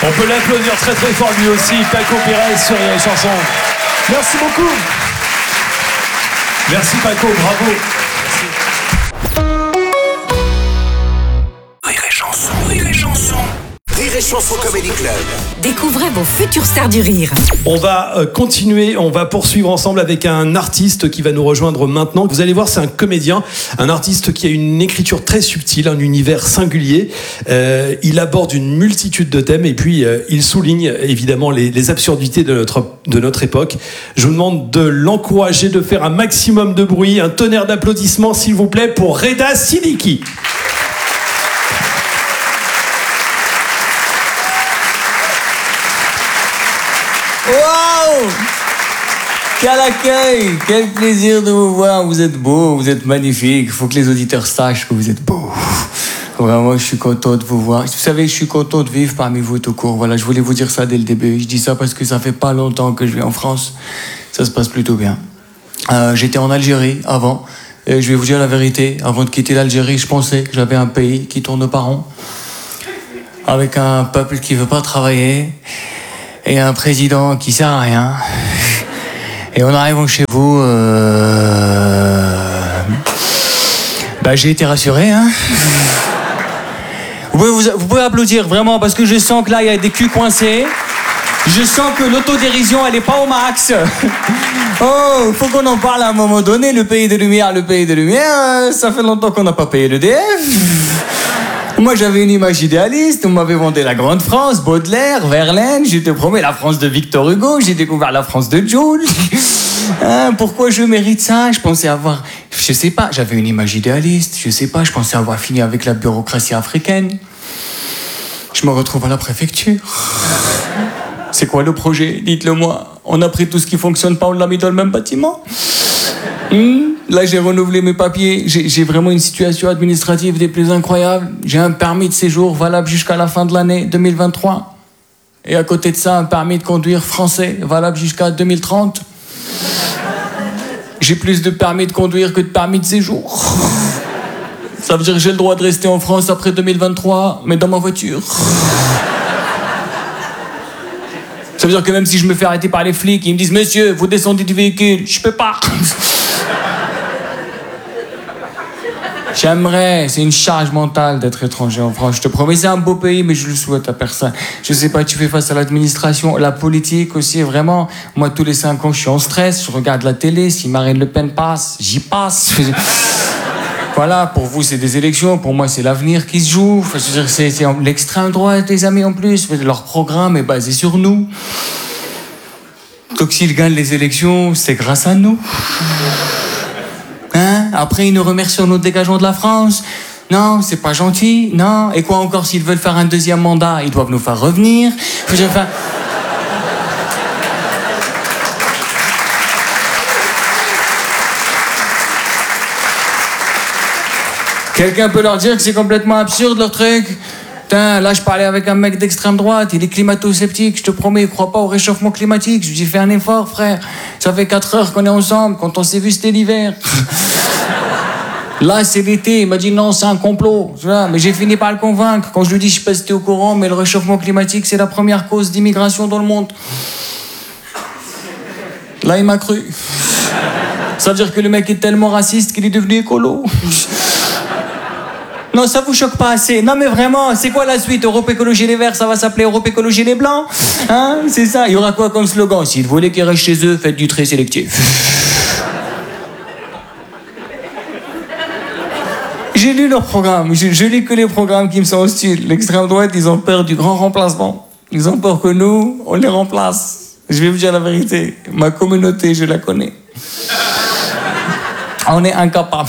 On peut l'applaudir très très fort lui aussi, Paco Pérez sur Rire et Chanson. Merci beaucoup. Merci Paco, bravo. Rire et Chanson, Rire et Chanson. Rire et Chanson Comedy Club. Découvrez vos futures stars du rire. On va continuer, on va poursuivre ensemble avec un artiste qui va nous rejoindre maintenant. Vous allez voir, c'est un comédien, un artiste qui a une écriture très subtile, un univers singulier. Il aborde une multitude de thèmes et puis il souligne évidemment les absurdités de notre époque. Je vous demande de l'encourager, de faire un maximum de bruit, un tonnerre d'applaudissements s'il vous plaît pour Reda Siddiqui. Waouh! Quel accueil! Quel plaisir de vous voir. Vous êtes beau, vous êtes magnifique. Il faut que les auditeurs sachent que vous êtes beau. Vraiment, je suis content de vous voir. Vous savez, je suis content de vivre parmi vous tout court. Voilà, je voulais vous dire ça dès le début. Je dis ça parce que ça fait pas longtemps que je vis en France. Ça se passe plutôt bien. J'étais en Algérie avant. Et je vais vous dire la vérité. Avant de quitter l'Algérie, je pensais que j'avais un pays qui tourne pas rond. Avec un peuple qui veut pas travailler. Et un président qui sert à rien. Et en arrivant chez vous, j'ai été rassuré, hein. Vous pouvez applaudir, vraiment, parce que je sens que là, il y a des culs coincés. Je sens que l'autodérision, elle est pas au max. Oh, faut qu'on en parle à un moment donné. Le pays des Lumières, ça fait longtemps qu'on n'a pas payé l'EDF. Moi, j'avais une image idéaliste. On m'avait vendu la grande France, Baudelaire, Verlaine. Je te promets la France de Victor Hugo. J'ai découvert la France de Jules. Pourquoi je mérite ça? Je pensais avoir... Je sais pas, j'avais une image idéaliste. Je sais pas, je pensais avoir fini avec la bureaucratie africaine. Je me retrouve à la préfecture. C'est quoi le projet? Dites-le moi. On a pris tout ce qui fonctionne pas, on l'a mis dans le même bâtiment. Là, j'ai renouvelé mes papiers. J'ai vraiment une situation administrative des plus incroyables. J'ai un permis de séjour valable jusqu'à la fin de l'année 2023. Et à côté de ça, un permis de conduire français valable jusqu'à 2030. J'ai plus de permis de conduire que de permis de séjour. Ça veut dire que j'ai le droit de rester en France après 2023, mais dans ma voiture. Ça veut dire que même si je me fais arrêter par les flics, ils me disent « Monsieur, vous descendez du véhicule », je peux pas. J'aimerais, c'est une charge mentale d'être étranger en France. Je te promets, c'est un beau pays, mais je le souhaite à personne. Je sais pas, tu fais face à l'administration, la politique aussi, vraiment. Moi, tous les 5 ans, je suis en stress, je regarde la télé, si Marine Le Pen passe, j'y passe. Voilà, pour vous, c'est des élections, pour moi, c'est l'avenir qui se joue. Enfin, je veux dire, c'est l'extrême droite, les amis, en plus. Leur programme est basé sur nous. Donc, s'ils gagnent les élections, c'est grâce à nous. Hein? Après, ils nous remercient notre dégagement de la France. Non, c'est pas gentil. Non. Et quoi encore, s'ils veulent faire un deuxième mandat, ils doivent nous faire revenir. Quelqu'un peut leur dire que c'est complètement absurde leur truc? Putain, là je parlais avec un mec d'extrême droite, il est climato-sceptique, je te promets, il croit pas au réchauffement climatique. Je lui dis fais un effort frère, ça fait 4 heures qu'on est ensemble, quand on s'est vu c'était l'hiver. Là c'est l'été, il m'a dit non c'est un complot, mais j'ai fini par le convaincre. Quand je lui dis je sais pas si t'es au courant, mais le réchauffement climatique c'est la première cause d'immigration dans le monde. Là il m'a cru. Ça veut dire que le mec est tellement raciste qu'il est devenu écolo. Non, ça vous choque pas assez. Non, mais vraiment, c'est quoi la suite? Europe Écologie Les Verts, ça va s'appeler Europe Écologie Les Blancs? Hein? C'est ça. Il y aura quoi comme slogan? Si vous voulez qu'ils restent chez eux, faites du tri sélectif. J'ai lu leur programme. Je lis que les programmes qui me sont hostiles. L'extrême droite, ils ont peur du grand remplacement. Ils ont peur que nous, on les remplace. Je vais vous dire la vérité. Ma communauté, je la connais. On est incapables.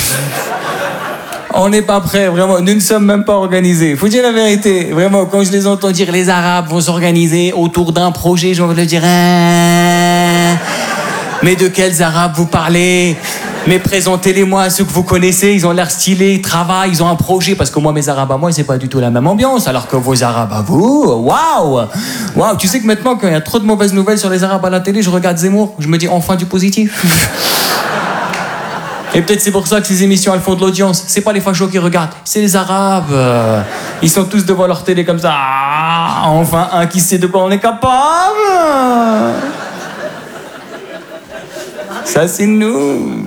On n'est pas prêts, vraiment. Nous ne sommes même pas organisés. Faut dire la vérité. Vraiment, quand je les entends dire les Arabes vont s'organiser autour d'un projet, j'ai envie de leur dire mais de quels Arabes vous parlez? Mais présentez-les-moi à ceux que vous connaissez. Ils ont l'air stylés, ils travaillent, ils ont un projet. Parce que moi, mes Arabes à moi, c'est pas du tout la même ambiance. Alors que vos Arabes à vous, waouh! Waouh! Tu sais que maintenant, quand il y a trop de mauvaises nouvelles sur les Arabes à la télé, je regarde Zemmour. Je me dis enfin du positif. Et peut-être c'est pour ça que ces émissions elles font de l'audience. C'est pas les fachos qui regardent, c'est les Arabes. Ils sont tous devant leur télé comme ça. Ah, enfin, un qui sait de quoi on est capable. Ça, c'est nous.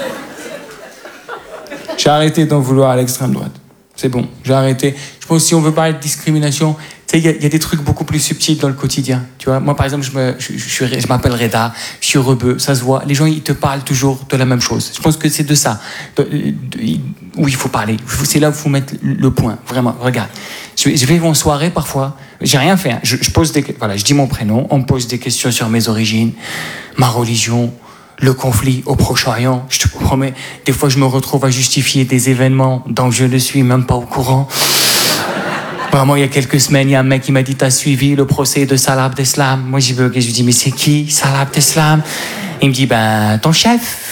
J'ai arrêté d'en vouloir à l'extrême droite. C'est bon, j'ai arrêté. Je pense que si on veut parler de discrimination, tu sais, il y a des trucs beaucoup plus subtils dans le quotidien. Tu vois, moi, par exemple, je m'appelle Reda, je suis rebeu, ça se voit. Les gens, ils te parlent toujours de la même chose. Je pense que c'est de ça où il faut parler. C'est là où il faut mettre le point. Vraiment, regarde. Je vais en soirée parfois. J'ai rien fait. Hein. Je pose voilà, je dis mon prénom. On me pose des questions sur mes origines, ma religion, le conflit au Proche-Orient. Je te promets, des fois, je me retrouve à justifier des événements dont je ne suis même pas au courant. Vraiment, il y a quelques semaines, il y a un mec qui m'a dit « T'as suivi le procès de Salah Abdeslam ?» Moi, j'ai bugué, je lui dis « Mais c'est qui, Salah Abdeslam ?» Il me dit « Ben, ton chef. »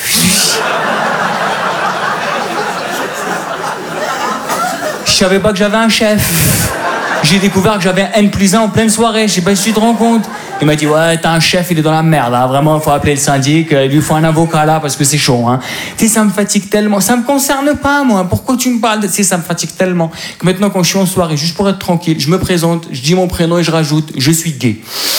Je savais pas que j'avais un chef. J'ai découvert que j'avais un N+1 en pleine soirée. Je sais pas si tu te rends compte. Il m'a dit « Ouais, t'as un chef, il est dans la merde. Hein. Vraiment, il faut appeler le syndic. Il lui faut un avocat là parce que c'est chaud. Hein. » Tu sais, ça me fatigue tellement. Ça me concerne pas, moi. Pourquoi tu me parles de... Tu sais, ça me fatigue tellement que maintenant, quand je suis en soirée, juste pour être tranquille, je me présente, je dis mon prénom et je rajoute « Je suis gay. »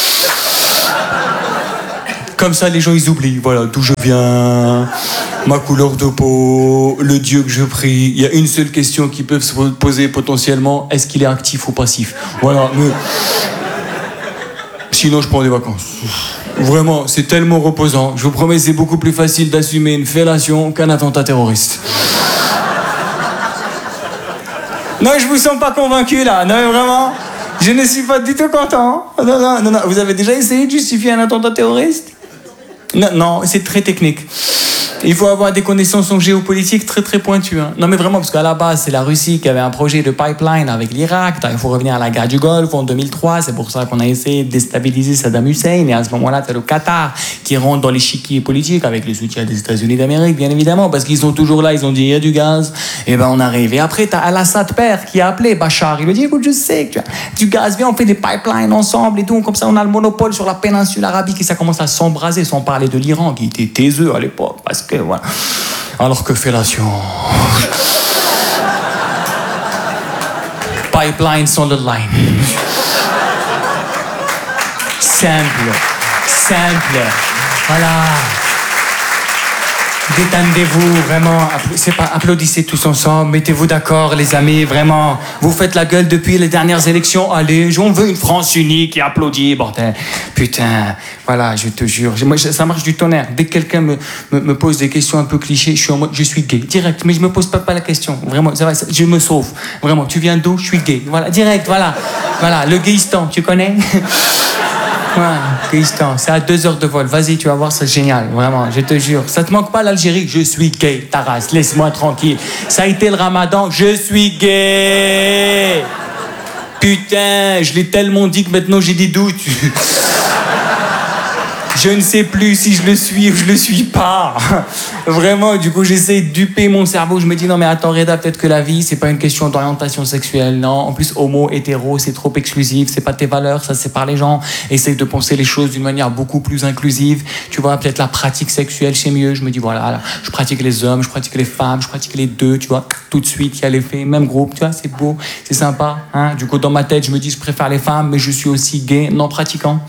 Comme ça, les gens, ils oublient. Voilà, d'où je viens, ma couleur de peau, le Dieu que je prie. Il y a une seule question qui peut se poser potentiellement. Est-ce qu'il est actif ou passif? Voilà. Mais... Sinon, je prends des vacances. Vraiment, c'est tellement reposant. Je vous promets, c'est beaucoup plus facile d'assumer une fellation qu'un attentat terroriste. Non, je vous sens pas convaincu, là. Non, mais vraiment, je ne suis pas du tout content. Non. Vous avez déjà essayé de justifier un attentat terroriste? Non, c'est très technique. Il faut avoir des connaissances en géopolitique très très pointues. Hein. Non mais vraiment, parce qu'à la base, c'est la Russie qui avait un projet de pipeline avec l'Irak. Il faut revenir à la guerre du Golfe en 2003. C'est pour ça qu'on a essayé de déstabiliser Saddam Hussein. Et à ce moment-là, c'est le Qatar qui rentre dans l'échiquier politique avec le soutien des États-Unis d'Amérique, bien évidemment, parce qu'ils sont toujours là. Ils ont dit, il y a du gaz. Et ben on arrive. Et après, t'as Al-Assad père qui a appelé Bachar. Il lui dit, écoute, je sais que tu as du gaz. Viens, on fait des pipelines ensemble et tout. Comme ça, on a le monopole sur la péninsule arabique et ça commence à s'embraser, sans parler de l'Iran qui était taiseux à l'époque. Parce que voilà. Alors que fellation. Pipeline on the line. Simple. Voilà. Détendez-vous, vraiment. C'est pas applaudissez tous ensemble. Mettez-vous d'accord, les amis, vraiment. Vous faites la gueule depuis les dernières élections. Allez, on veut une France unie qui applaudit, bordel. Putain, voilà, je te jure. Moi, ça marche du tonnerre. Dès que quelqu'un me pose des questions un peu clichés, je suis en mode, je suis gay, direct. Mais je me pose pas la question. Vraiment, ça va, je me sauve. Vraiment, tu viens d'où? Je suis gay. Voilà, direct, voilà. Voilà, le gaystan, tu connais? Ouais, c'est à 2 heures de vol. Vas-y, tu vas voir, c'est génial. Vraiment, je te jure. Ça te manque pas l'Algérie? Je suis gay, ta race. Laisse-moi tranquille. Ça a été le ramadan. Je suis gay. Putain, je l'ai tellement dit que maintenant j'ai des doutes. Je ne sais plus si je le suis ou je le suis pas. Vraiment, du coup, j'essaie de duper mon cerveau. Je me dis, non mais attends, Reda, peut-être que la vie, c'est pas une question d'orientation sexuelle. Non, en plus, homo, hétéro, c'est trop exclusif. C'est pas tes valeurs, ça sépare les gens. Essaye de penser les choses d'une manière beaucoup plus inclusive. Tu vois, peut-être la pratique sexuelle, c'est mieux. Je me dis, voilà, là, je pratique les hommes, je pratique les femmes, je pratique les deux, tu vois. Tout de suite, il y a l'effet, même groupe, tu vois, c'est beau, c'est sympa. Hein. Du coup, dans ma tête, je me dis, je préfère les femmes, mais je suis aussi gay, non pratiquant.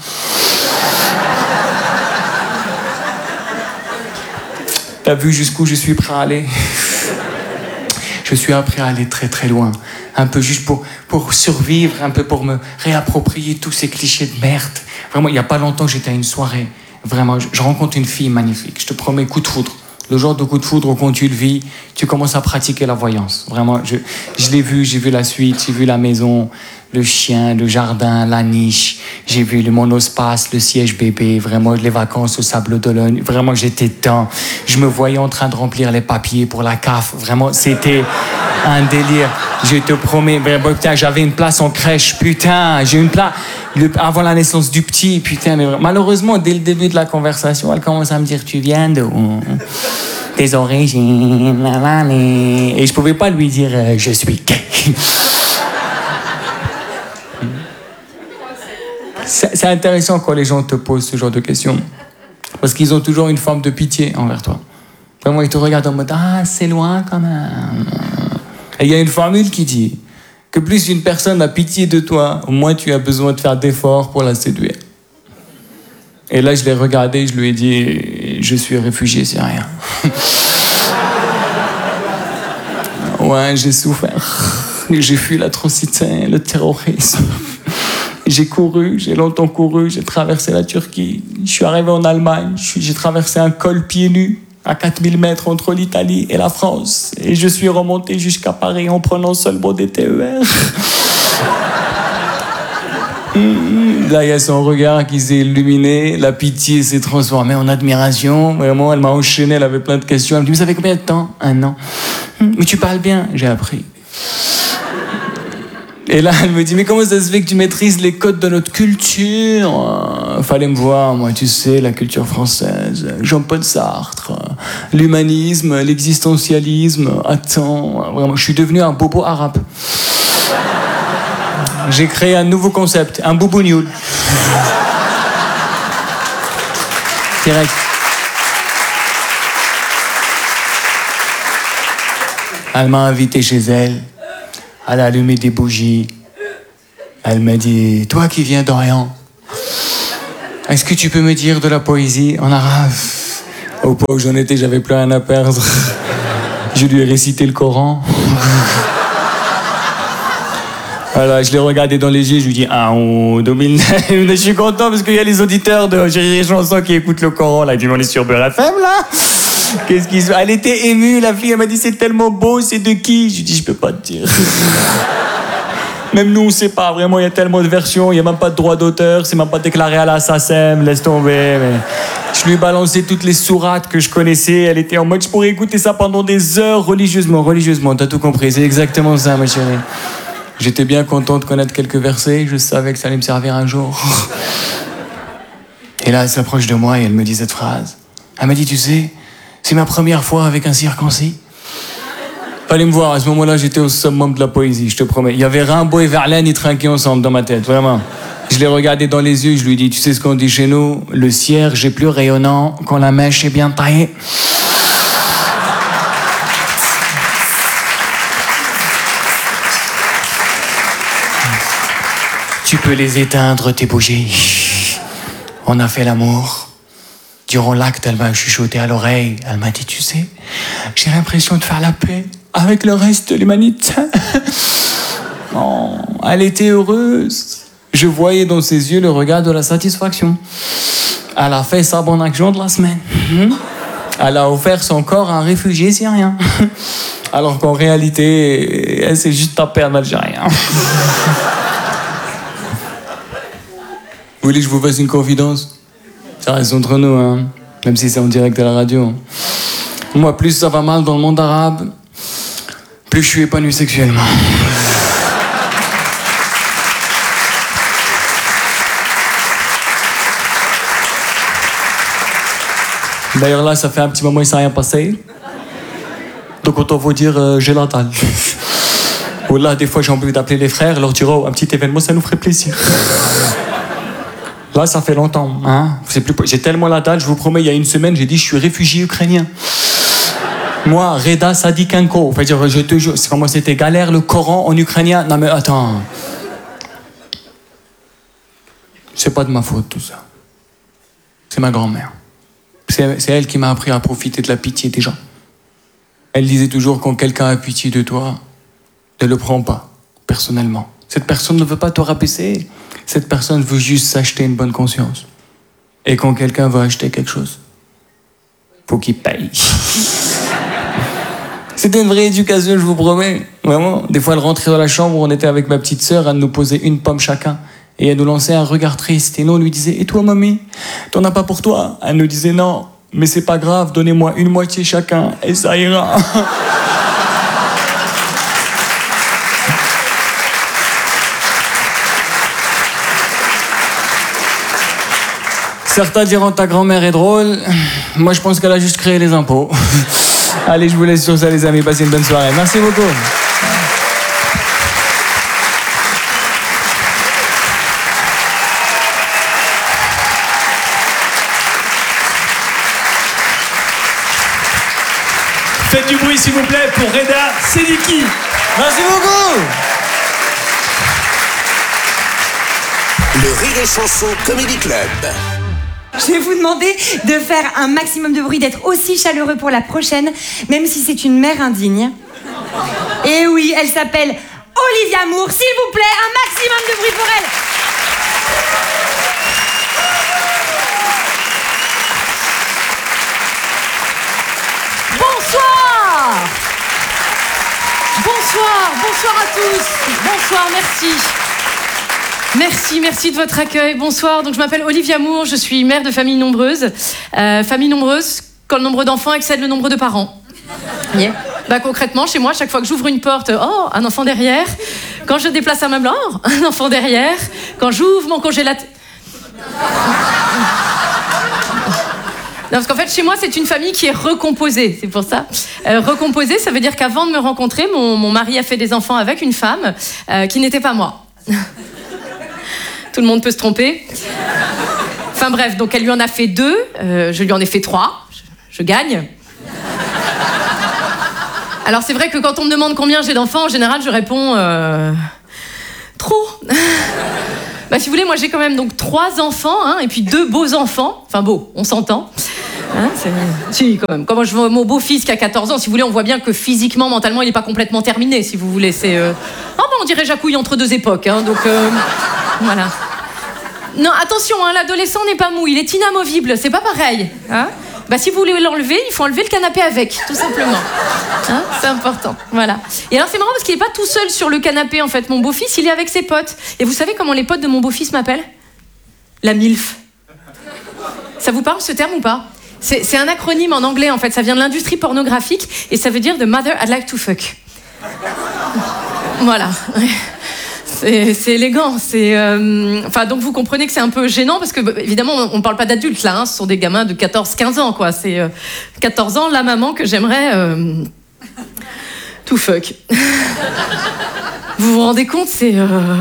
T'as vu jusqu'où je suis prêt à aller? Je suis prêt à aller très très loin. Un peu juste pour survivre, un peu pour me réapproprier tous ces clichés de merde. Vraiment, il n'y a pas longtemps, j'étais à une soirée. Vraiment, je rencontre une fille magnifique. Je te promets, coup de foudre. Le genre de coup de foudre où quand tu le vis, tu commences à pratiquer la voyance. Vraiment, je l'ai vu, j'ai vu la suite, j'ai vu la maison, le chien, le jardin, la niche. J'ai vu le monospace, le siège bébé, vraiment les vacances au Sable d'Olonne. Vraiment, j'étais dedans. Je me voyais en train de remplir les papiers pour la CAF. Vraiment, c'était un délire. Je te promets. Putain, j'avais une place en crèche. Putain, j'ai une place avant la naissance du petit. Putain, mais malheureusement, dès le début de la conversation, elle commence à me dire, tu viens de où? Tes origines. Et je pouvais pas lui dire, je suis gay. C'est intéressant quand les gens te posent ce genre de questions. Parce qu'ils ont toujours une forme de pitié envers toi. Vraiment, ils te regardent en mode « Ah, c'est loin quand même ». Et il y a une formule qui dit que plus une personne a pitié de toi, moins tu as besoin de faire d'efforts pour la séduire. Et là, je l'ai regardé, je lui ai dit, je suis réfugié syrien. Ouais, j'ai souffert. J'ai fui l'atrocité, le terrorisme. J'ai couru, j'ai longtemps couru, j'ai traversé la Turquie. Je suis arrivé en Allemagne, j'ai traversé un col pieds nus à 4000 mètres entre l'Italie et la France. Et je suis remonté jusqu'à Paris en prenant seulement des TER. Là, il y a son regard qui s'est illuminé, la pitié s'est transformée en admiration. Vraiment, elle m'a enchaîné, elle avait plein de questions. Elle me dit, vous avez combien de temps? 1 an. Mais tu parles bien. J'ai appris. Et là, elle me dit, mais comment ça se fait que tu maîtrises les codes de notre culture? Fallait me voir, moi, tu sais, la culture française, Jean-Paul Sartre, l'humanisme, l'existentialisme. Attends, vraiment, je suis devenu un bobo arabe. J'ai créé un nouveau concept, un boubou nioul. Direct. Elle m'a invité chez elle. Elle a allumé des bougies. Elle m'a dit, toi qui viens d'Orient, est-ce que tu peux me dire de la poésie en arabe? Au point où j'en étais, j'avais plus rien à perdre. Je lui ai récité le Coran. Voilà, je l'ai regardé dans les yeux, je lui ai dit, je suis content parce qu'il y a les auditeurs de Rire et Chanson qui écoutent le Coran, là. Ils disent, on est sur Beurre FM, là. Qu'est-ce qu'ils sont? Elle était émue, la fille, elle m'a dit, c'est tellement beau, c'est de qui? Je lui ai dit, je peux pas te dire. Même nous, on sait pas, vraiment, il y a tellement de versions, il y a même pas de droit d'auteur, c'est même pas déclaré à la SACEM, laisse tomber, mais... Je lui ai balancé toutes les sourates que je connaissais, elle était en mode, je pourrais écouter ça pendant des heures, religieusement, t'as tout compris, c'est exactement ça, ma chérie. J'étais bien content de connaître quelques versets, je savais que ça allait me servir un jour. Et là, elle s'approche de moi et elle me dit cette phrase. Elle m'a dit, tu sais, c'est ma première fois avec un circoncis. Fallait me voir, à ce moment-là, j'étais au summum de la poésie, je te promets. Il y avait Rimbaud et Verlaine, ils trinquaient ensemble dans ma tête, vraiment. Je l'ai regardé dans les yeux, je lui ai dit, tu sais ce qu'on dit chez nous? Le cierge est plus rayonnant quand la mèche est bien taillée. Tu peux les éteindre, tes bougies. On a fait l'amour. Durant l'acte, elle m'a chuchoté à l'oreille. Elle m'a dit, tu sais, j'ai l'impression de faire la paix avec le reste de l'humanité. Oh, elle était heureuse. Je voyais dans ses yeux le regard de la satisfaction. Elle a fait sa bonne action de la semaine. Elle a offert son corps à un réfugié syrien. Alors qu'en réalité, elle s'est juste tapée un Algérien. Vous voulez que je vous fasse une confidence? Ça reste entre nous, hein. Même si c'est en direct à la radio. Moi, plus ça va mal dans le monde arabe, plus je suis épanoui sexuellement. D'ailleurs là, ça fait un petit moment, il ne s'est rien passé. Donc autant vous dire, j'ai la dalle. Ou là, des fois, j'ai envie d'appeler les frères, leur dire, oh, un petit événement, ça nous ferait plaisir. Là, ça fait longtemps. Hein. J'ai tellement la dalle, je vous promets, il y a 1 semaine, j'ai dit, je suis réfugié ukrainien. Moi, Reda Sadikenko. Enfin, je te jure, c'est comment c'était galère le Coran en ukrainien. Non mais attends. C'est pas de ma faute tout ça. C'est ma grand-mère. C'est elle qui m'a appris à profiter de la pitié des gens. Elle disait toujours, quand quelqu'un a pitié de toi, ne le prends pas, personnellement. Cette personne ne veut pas te rabaisser. Cette personne veut juste s'acheter une bonne conscience. Et quand quelqu'un veut acheter quelque chose, faut qu'il paye. C'était une vraie éducation, je vous promets. Vraiment. Des fois, elle rentrait dans la chambre où on était avec ma petite sœur, elle nous posait 1 pomme chacun. Et elle nous lançait un regard triste. Et nous, on lui disait, et toi, mamie, t'en as pas pour toi? Elle nous disait, non, mais c'est pas grave, donnez-moi 1 moitié chacun, et ça ira. Certains diront ta grand-mère est drôle. Moi, je pense qu'elle a juste créé les impôts. Allez, je vous laisse sur ça, les amis. Passez une bonne soirée. Merci beaucoup. Faites du bruit, s'il vous plaît, pour Reda Sediki. Merci beaucoup. Le Rire et Chanson Comedy Club. Je vais vous demander de faire un maximum de bruit, d'être aussi chaleureux pour la prochaine, même si c'est une mère indigne. Et oui, elle s'appelle Olivia Moore. S'il vous plaît, un maximum de bruit pour elle. Bonsoir. Bonsoir à tous. Bonsoir, merci de votre accueil. Bonsoir, donc je m'appelle Olivia Moore, je suis mère de famille nombreuse. Famille nombreuse, quand le nombre d'enfants excède le nombre de parents. Yeah. Bah, concrètement, chez moi, chaque fois que j'ouvre une porte, oh, un enfant derrière. Quand je déplace un meuble, oh, un enfant derrière. Quand j'ouvre mon congélateur... Non, parce qu'en fait, chez moi, c'est une famille qui est recomposée, c'est pour ça. Recomposée, ça veut dire qu'avant de me rencontrer, mon mari a fait des enfants avec une femme qui n'était pas moi. Tout le monde peut se tromper. Enfin bref, donc elle lui en a fait 2, je lui en ai fait 3, je gagne. Alors c'est vrai que quand on me demande combien j'ai d'enfants, en général, je réponds... trop. Bah si vous voulez, moi j'ai quand même donc 3 enfants, hein, et puis 2 beaux enfants. Enfin beaux, on s'entend. Hein, si, quand même. Quand moi je vois mon beau-fils qui a 14 ans, si vous voulez, on voit bien que physiquement, mentalement, il n'est pas complètement terminé, si vous voulez. C'est... Oh, bah, on dirait Jacouille entre 2 époques, hein, donc... Voilà. Non, attention, hein, l'adolescent n'est pas mou, il est inamovible, c'est pas pareil. Hein, bah, si vous voulez l'enlever, il faut enlever le canapé avec, tout simplement. Hein, c'est important, voilà. Et alors c'est marrant parce qu'il n'est pas tout seul sur le canapé, en fait. Mon beau-fils, il est avec ses potes. Et vous savez comment les potes de mon beau-fils m'appellent ? La MILF. Ça vous parle ce terme ou pas ? C'est un acronyme en anglais, en fait. Ça vient de l'industrie pornographique et ça veut dire The Mother I'd Like to Fuck. Voilà. C'est élégant, Enfin, donc vous comprenez que c'est un peu gênant parce que, évidemment, on ne parle pas d'adultes, là, hein, ce sont des gamins de 14-15 ans, quoi. C'est 14 ans, la maman que j'aimerais tout fuck. Vous vous rendez compte, c'est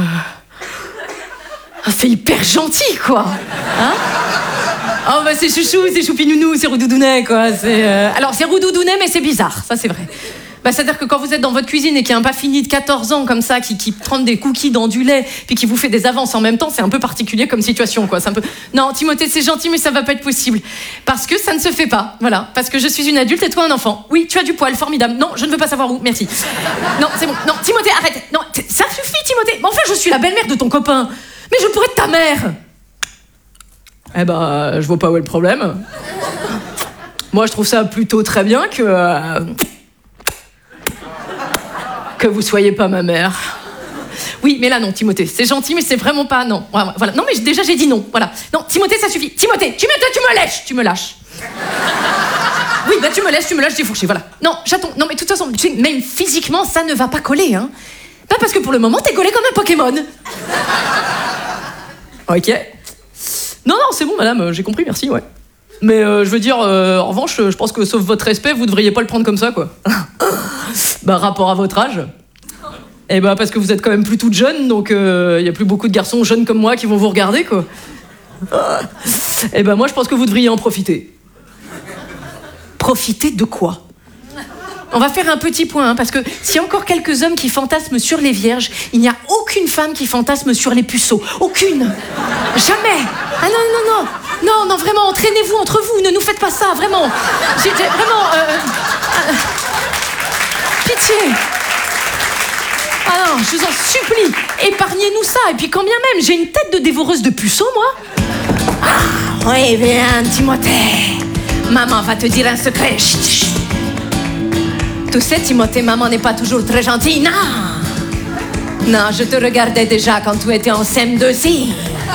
hyper gentil, quoi. Hein? Oh, bah c'est chouchou, c'est choupinounou, c'est roudoudounet, quoi. Alors, c'est roudoudounet, mais c'est bizarre, ça c'est vrai. Bah, c'est-à-dire que quand vous êtes dans votre cuisine et qu'il y a un pas fini de 14 ans comme ça qui trempe des cookies dans du lait puis qui vous fait des avances en même temps, c'est un peu particulier comme situation, quoi. C'est un peu... Non, Timothée, c'est gentil, mais ça va pas être possible. Parce que ça ne se fait pas, voilà. Parce que je suis une adulte et toi un enfant. Oui, tu as du poil, formidable. Non, je ne veux pas savoir où, merci. Non, c'est bon. Non, Timothée, arrête. Non, ça suffit, Timothée. Mais enfin, je suis la belle-mère de ton copain. Mais je pourrais être ta mère. Eh ben, je vois pas où est le problème. Moi, je trouve ça plutôt très bien que vous soyez pas ma mère. Oui, mais là, non, Timothée, c'est gentil, mais c'est vraiment pas... Non, voilà. Non, mais déjà, j'ai dit non, voilà. Non, Timothée, ça suffit. Timothée, tu me lâches. Oui, bah, tu me laisses défourcher, voilà. Non, chaton, non, mais de toute façon, tu sais, même physiquement, ça ne va pas coller, hein. Pas parce que pour le moment, t'es collé comme un Pokémon. Ok. Non, c'est bon, madame, j'ai compris, merci, ouais. Mais je veux dire, en revanche, je pense que sauf votre respect, vous devriez pas le prendre comme ça, quoi. Bah, rapport à votre âge. Et bah, parce que vous êtes quand même plus toute jeune, donc y a plus beaucoup de garçons jeunes comme moi qui vont vous regarder, quoi. Et bah, moi, je pense que vous devriez en profiter. Profiter de quoi ? On va faire un petit point, hein, parce que s'il y a encore quelques hommes qui fantasment sur les vierges, il n'y a aucune femme qui fantasme sur les puceaux. Aucune. Jamais. Ah non, vraiment, entraînez-vous entre vous, ne nous faites pas ça, vraiment. Vraiment... Pitié. Ah non, je vous en supplie, épargnez-nous ça. Et puis quand bien même, j'ai une tête de dévoreuse de puceaux, moi. Ah, oui, bien, Timothée. Maman va te dire un secret. Chut, chut. Tu sais, Timothée, maman n'est pas toujours très gentille, non, je te regardais déjà quand tu étais en CM2, si.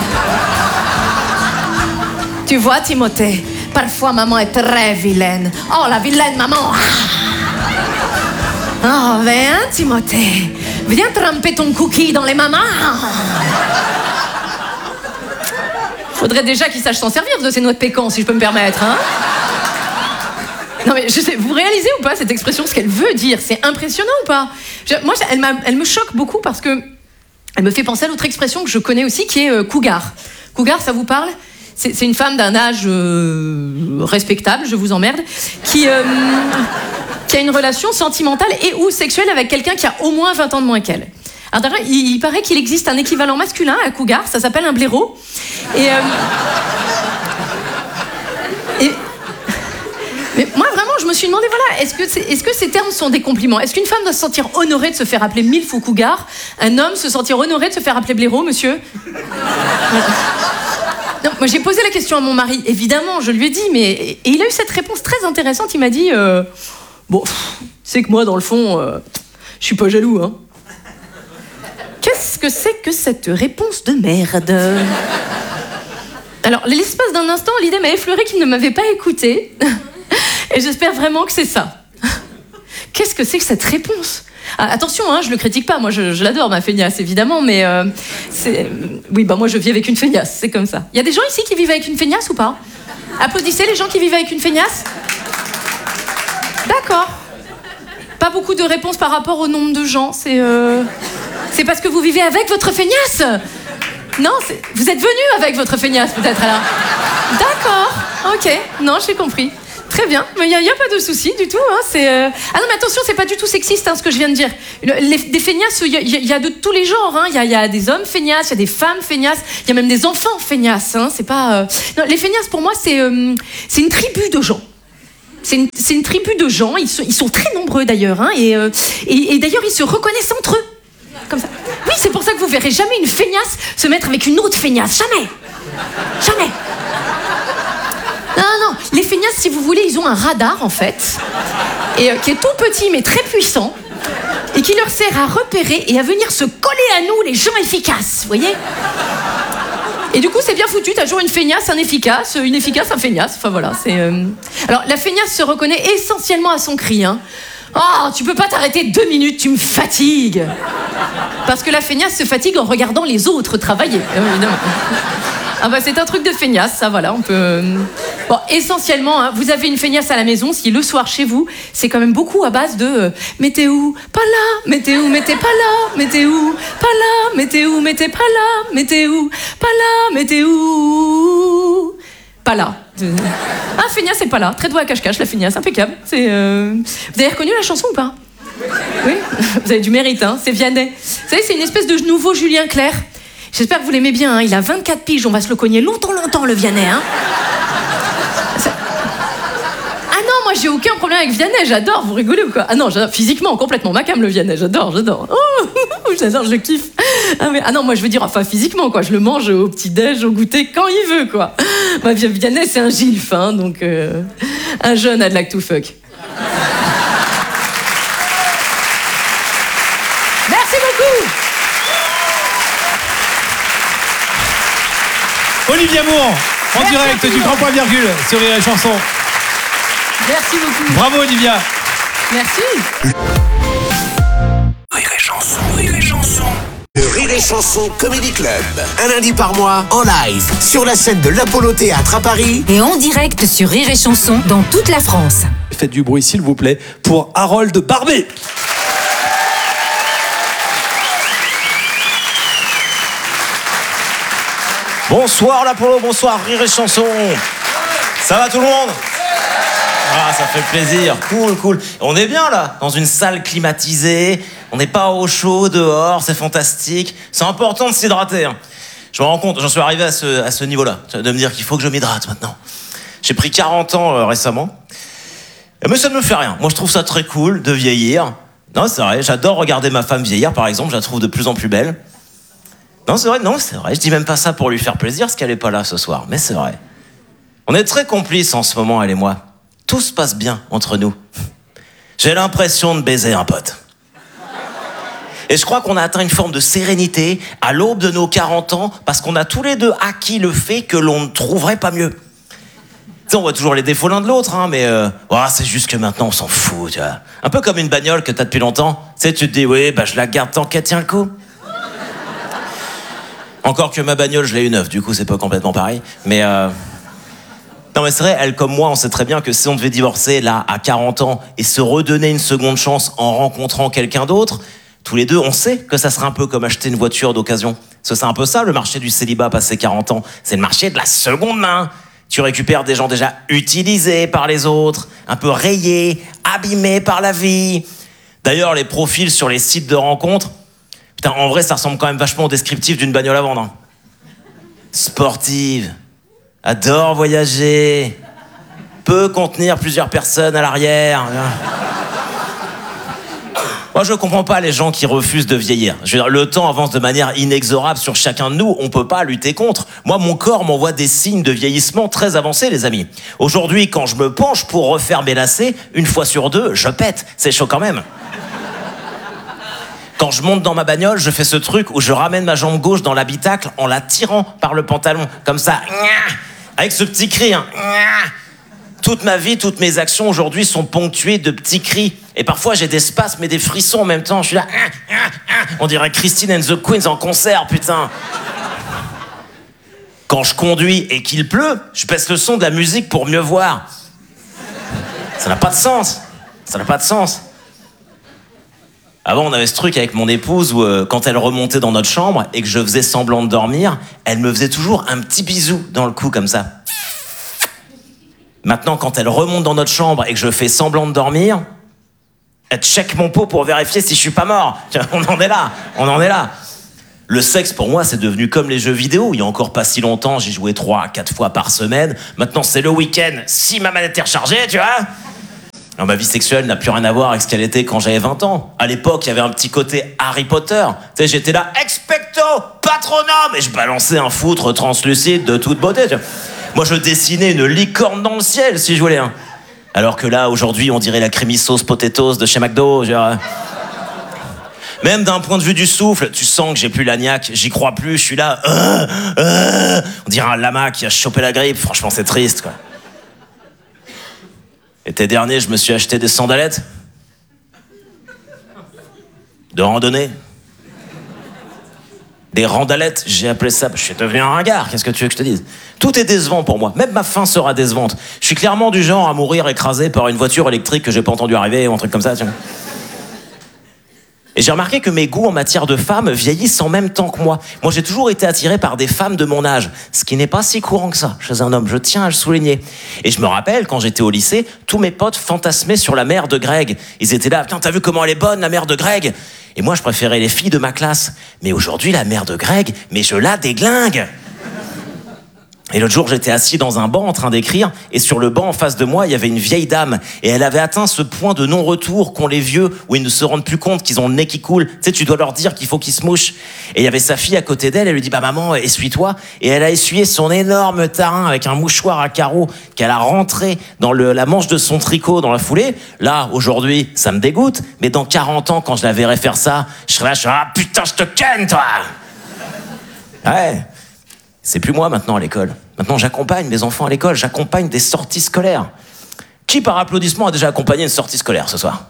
Tu vois, Timothée, parfois maman est très vilaine. Oh, la vilaine maman. Oh, viens, Timothée. Viens tremper ton cookie dans les mamans. Faudrait déjà qu'il sache s'en servir de ces noix de pécan, si je peux me permettre, hein. Non mais je sais, vous réalisez ou pas cette expression, ce qu'elle veut dire? C'est impressionnant ou pas? Moi, elle me choque beaucoup parce que elle me fait penser à l'autre expression que je connais aussi, qui est cougar. Cougar, ça vous parle? C'est une femme d'un âge respectable, je vous emmerde, qui a une relation sentimentale et ou sexuelle avec quelqu'un qui a au moins 20 ans de moins qu'elle. Alors d'ailleurs, il paraît qu'il existe un équivalent masculin à cougar, ça s'appelle un blaireau. Mais moi, vraiment, je me suis demandé, voilà, est-ce que ces termes sont des compliments? Est-ce qu'une femme doit se sentir honorée de se faire appeler milf ou cougar? Un homme se sentir honoré de se faire appeler blaireau, monsieur? Voilà. Non, moi, j'ai posé la question à mon mari, évidemment, je lui ai dit, et il a eu cette réponse très intéressante. Il m'a dit, bon, c'est que moi, dans le fond, je suis pas jaloux, hein. Qu'est-ce que c'est que cette réponse de merde? Alors, l'espace d'un instant, l'idée m'a effleuré qu'il ne m'avait pas écouté. Et j'espère vraiment que c'est ça. Qu'est-ce que c'est que cette réponse? Attention, hein, je le critique pas, moi je l'adore, ma feignasse, évidemment, mais oui, bah moi je vis avec une feignasse, c'est comme ça. Il y a des gens ici qui vivent avec une feignasse ou pas? Applaudissez les gens qui vivent avec une feignasse. D'accord. Pas beaucoup de réponses par rapport au nombre de gens, c'est parce que vous vivez avec votre feignasse? Non, vous êtes venu avec votre feignasse, peut-être, alors. D'accord, ok, non, j'ai compris. Très bien, mais il n'y a pas de souci du tout. Hein, Ah non, mais attention, c'est pas du tout sexiste, hein, ce que je viens de dire. Des feignasses, il y a de tous les genres. Il y a des hommes feignasses, il y a des femmes feignasses, il y a même des enfants feignasses. Hein, c'est pas... Non, les feignasses, pour moi, c'est une tribu de gens. C'est une tribu de gens, ils sont très nombreux d'ailleurs. Hein, et d'ailleurs, ils se reconnaissent entre eux. Comme ça. Oui, c'est pour ça que vous verrez jamais une feignasse se mettre avec une autre feignasse. Jamais. Jamais. Non, les feignasses, si vous voulez, ils ont un radar, en fait, et qui est tout petit, mais très puissant, et qui leur sert à repérer et à venir se coller à nous, les gens efficaces, vous voyez? Et du coup, c'est bien foutu, t'as toujours une feignasse, un efficace, une efficace, un feignasse, enfin voilà, c'est... Alors, la feignasse se reconnaît essentiellement à son cri, hein. Oh, tu peux pas t'arrêter 2 minutes, tu me fatigues. Parce que la feignasse se fatigue en regardant les autres travailler, évidemment. Ah bah c'est un truc de feignasse, ça voilà, on peut... Bon, essentiellement, hein, vous avez une feignasse à la maison, si le soir chez vous, c'est quand même beaucoup à base de mais t'es où? Pas là, mais t'es où? Mais t'es pas là, mais t'es où? Pas là, mais t'es où? Mais t'es pas là, mais t'es où? Pas là, mais t'es où? Pas là. Ah, feignasse, c'est pas là. Très doué à cache-cache, la feignasse, impeccable. Vous avez reconnu la chanson ou pas? Oui, vous avez du mérite, hein, c'est Vianney. Vous savez, c'est une espèce de nouveau Julien Clerc. J'espère que vous l'aimez bien, hein. Il a 24 piges, on va se le cogner longtemps, le Vianney. Hein. Ah non, moi j'ai aucun problème avec Vianney, j'adore, vous rigolez ou quoi? Ah non, j'adore, physiquement, complètement ma cam le Vianney, j'adore. Oh, j'adore, je kiffe. Ah non, moi je veux dire, enfin physiquement, quoi, je le mange au petit-déj, au goûter, quand il veut, quoi. Bah, Vianney, c'est un gilf, hein, donc un jeune I'd like to fuck. Merci beaucoup. Olivier Amour, en direct du Grand Point Virgule sur Rire et Chanson. Merci beaucoup. Bravo Olivia. Merci. Rire et Chanson, Rire et Chanson. Le Rire et Chanson Comedy Club. Un lundi par mois, en live, sur la scène de l'Apollo Théâtre à Paris. Et en direct sur Rire et Chanson dans toute la France. Faites du bruit s'il vous plaît pour Harold Barbet. Bonsoir l'Apollo, bonsoir Rire et Chanson. Ça va tout le monde? Ah, ça fait plaisir, cool. On est bien là, dans une salle climatisée, on n'est pas au chaud dehors, c'est fantastique. C'est important de s'hydrater. Hein. Je me rends compte, j'en suis arrivé à ce niveau-là, de me dire qu'il faut que je m'hydrate maintenant. J'ai pris 40 ans récemment, mais ça ne me fait rien. Moi je trouve ça très cool de vieillir. Non, c'est vrai, j'adore regarder ma femme vieillir par exemple, je la trouve de plus en plus belle. Non, c'est vrai, je dis même pas ça pour lui faire plaisir, parce qu'elle est pas là ce soir, mais c'est vrai. On est très complices en ce moment, elle et moi. Tout se passe bien entre nous. J'ai l'impression de baiser un pote. Et je crois qu'on a atteint une forme de sérénité à l'aube de nos 40 ans, parce qu'on a tous les deux acquis le fait que l'on ne trouverait pas mieux. Tu sais, on voit toujours les défauts l'un de l'autre, hein, mais c'est juste que maintenant on s'en fout, tu vois. Un peu comme une bagnole que t'as depuis longtemps. Tu sais, tu te dis, oui, je la garde tant qu'elle tient le coup. Encore que ma bagnole, je l'ai eu neuve, du coup c'est pas complètement pareil. Mais non mais c'est vrai, elle comme moi, on sait très bien que si on devait divorcer là à 40 ans et se redonner une seconde chance en rencontrant quelqu'un d'autre, tous les deux, on sait que ça serait un peu comme acheter une voiture d'occasion. Parce que c'est un peu ça le marché du célibat passé 40 ans. C'est le marché de la seconde main. Tu récupères des gens déjà utilisés par les autres, un peu rayés, abîmés par la vie. D'ailleurs, les profils sur les sites de rencontres, Putain, en vrai, ça ressemble quand même vachement au descriptif d'une bagnole à vendre. Hein. Sportive, adore voyager, peut contenir plusieurs personnes à l'arrière. Moi, je comprends pas les gens qui refusent de vieillir. Je veux dire, le temps avance de manière inexorable sur chacun de nous. On peut pas lutter contre. Moi, mon corps m'envoie des signes de vieillissement très avancés, les amis. Aujourd'hui, quand je me penche pour refaire mes lacets, 1 fois sur 2, je pète. C'est chaud quand même. Quand je monte dans ma bagnole, je fais ce truc où je ramène ma jambe gauche dans l'habitacle en la tirant par le pantalon. Comme ça. Avec ce petit cri. Hein. Toute ma vie, toutes mes actions aujourd'hui sont ponctuées de petits cris. Et parfois, j'ai des spasmes et des frissons en même temps. Je suis là... On dirait Christine and the Queens en concert, putain. Quand je conduis et qu'il pleut, je baisse le son de la musique pour mieux voir. Ça n'a pas de sens. Ça n'a pas de sens. Avant, on avait ce truc avec mon épouse où quand elle remontait dans notre chambre et que je faisais semblant de dormir, elle me faisait toujours un petit bisou dans le cou comme ça. Maintenant, quand elle remonte dans notre chambre et que je fais semblant de dormir, elle check mon pot pour vérifier si je suis pas mort. On en est là. Le sexe, pour moi, c'est devenu comme les jeux vidéo. Il y a encore pas si longtemps, j'y jouais 3 à 4 fois par semaine. Maintenant, c'est le week-end, si ma manette est rechargée, tu vois. Alors, ma vie sexuelle n'a plus rien à voir avec ce qu'elle était quand j'avais 20 ans. À l'époque, il y avait un petit côté Harry Potter. Tu sais, j'étais là, expecto patronum, et je balançais un foutre translucide de toute beauté, tu vois. Moi, je dessinais une licorne dans le ciel, si je voulais. Hein. Alors que là, aujourd'hui, on dirait la creamy sauce potatoes de chez McDo. Genre... Même d'un point de vue du souffle, tu sens que j'ai plus la niaque, j'y crois plus, je suis là... On dirait un lama qui a chopé la grippe. Franchement, c'est triste, quoi. L'été dernier, je me suis acheté des sandalettes. De randonnée. Des randalettes, j'ai appelé ça. Je suis devenu un ringard, qu'est-ce que tu veux que je te dise? Tout est décevant pour moi, même ma fin sera décevante. Je suis clairement du genre à mourir écrasé par une voiture électrique que j'ai pas entendu arriver ou un truc comme ça. Tu vois. Et j'ai remarqué que mes goûts en matière de femmes vieillissent en même temps que moi. Moi, j'ai toujours été attiré par des femmes de mon âge, ce qui n'est pas si courant que ça chez un homme, je tiens à le souligner. Et je me rappelle, quand j'étais au lycée, tous mes potes fantasmaient sur la mère de Greg. Ils étaient là, putain, t'as vu comment elle est bonne, la mère de Greg? Et moi, je préférais les filles de ma classe. Mais aujourd'hui, la mère de Greg, mais je la déglingue. Et l'autre jour, j'étais assis dans un banc en train d'écrire, et sur le banc en face de moi, il y avait une vieille dame, et elle avait atteint ce point de non-retour qu'ont les vieux, où ils ne se rendent plus compte qu'ils ont le nez qui coule. Tu sais, tu dois leur dire qu'il faut qu'ils se mouchent. Et il y avait sa fille à côté d'elle, elle lui dit, bah maman, essuie-toi. Et elle a essuyé son énorme tarin avec un mouchoir à carreaux qu'elle a rentré dans la manche de son tricot dans la foulée. Là, aujourd'hui, ça me dégoûte, mais dans 40 ans, quand je la verrai faire ça, je serai là, ah putain, je te ken, toi! Ouais. C'est plus moi maintenant à l'école. Maintenant, j'accompagne mes enfants à l'école, j'accompagne des sorties scolaires. Qui, par applaudissement, a déjà accompagné une sortie scolaire ce soir?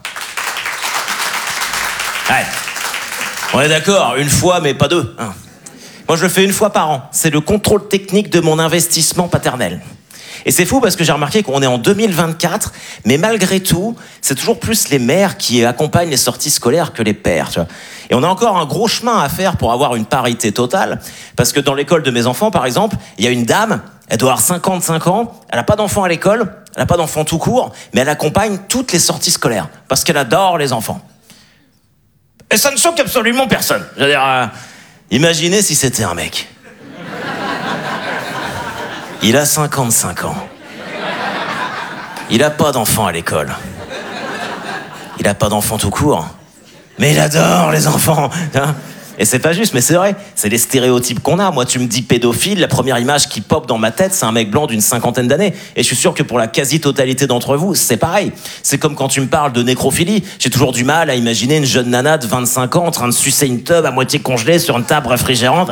Ouais. On est d'accord, 1 fois, mais pas 2. Hein. Moi, je le fais 1 fois par an. C'est le contrôle technique de mon investissement paternel. Et c'est fou parce que j'ai remarqué qu'on est en 2024, mais malgré tout, c'est toujours plus les mères qui accompagnent les sorties scolaires que les pères. Tu vois. Et on a encore un gros chemin à faire pour avoir une parité totale, parce que dans l'école de mes enfants, par exemple, il y a une dame, elle doit avoir 55 ans, elle n'a pas d'enfants à l'école, elle n'a pas d'enfants tout court, mais elle accompagne toutes les sorties scolaires, parce qu'elle adore les enfants. Et ça ne choque absolument personne. Je veux dire, imaginez si c'était un mec. Il a 55 ans. Il a pas d'enfants à l'école. Il a pas d'enfants tout court. Mais il adore les enfants. Et c'est pas juste, mais c'est vrai. C'est les stéréotypes qu'on a. Moi, tu me dis pédophile, la première image qui pop dans ma tête, c'est un mec blanc d'une 50aine d'années. Et je suis sûr que pour la quasi-totalité d'entre vous, c'est pareil. C'est comme quand tu me parles de nécrophilie. J'ai toujours du mal à imaginer une jeune nana de 25 ans en train de sucer une tub à moitié congelée sur une table réfrigérante.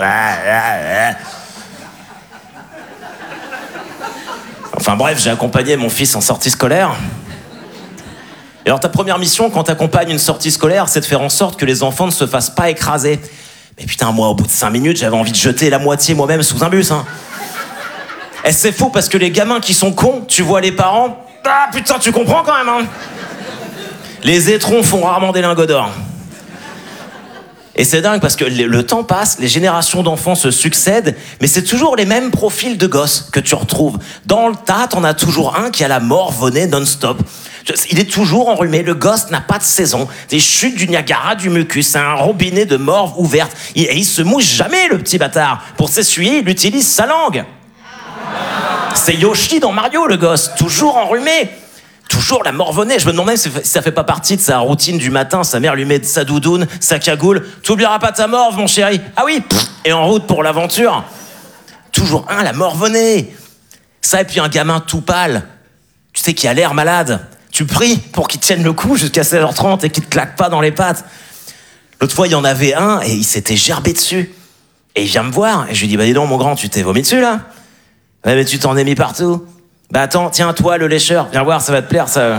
Enfin bref, j'ai accompagné mon fils en sortie scolaire. Et alors ta première mission quand t'accompagnes une sortie scolaire, c'est de faire en sorte que les enfants ne se fassent pas écraser. Mais putain, moi, au bout de 5 minutes, j'avais envie de jeter la moitié moi-même sous un bus. Hein. Et c'est fou parce que les gamins qui sont cons, tu vois les parents, ah putain, tu comprends quand même. Hein. Les étrons font rarement des lingots d'or. Et c'est dingue parce que le temps passe, les générations d'enfants se succèdent, mais c'est toujours les mêmes profils de gosses que tu retrouves. Dans le tas, t'en as toujours un qui a la morvonnée non-stop. Il est toujours enrhumé, le gosse n'a pas de saison. Des chutes du Niagara, du mucus, c'est un robinet de morve ouverte. Et il se mouche jamais, le petit bâtard. Pour s'essuyer, il utilise sa langue. C'est Yoshi dans Mario, le gosse, toujours enrhumé. Toujours la morvonnée. Je me demandais si ça fait pas partie de sa routine du matin. Sa mère lui met sa doudoune, sa cagoule. T'oublieras pas ta morve, mon chéri. Ah oui, et en route pour l'aventure. Toujours un, la morvonnée. Ça, et puis un gamin tout pâle. Tu sais, qui a l'air malade. Tu pries pour qu'il tienne le coup jusqu'à 16h30 et qu'il te claque pas dans les pattes. L'autre fois, il y en avait un et il s'était gerbé dessus. Et il vient me voir. Et je lui dis, bah dis donc, mon grand, tu t'es vomi dessus, là? Ouais, mais tu t'en es mis partout. Bah attends, tiens, toi, le lécheur, viens voir, ça va te plaire, ça.